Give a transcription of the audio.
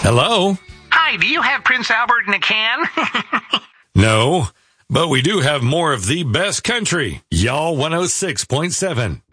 Hello? Hi, do you have Prince Albert in a can? No, but we do have more of the best country. Y'all 106.7.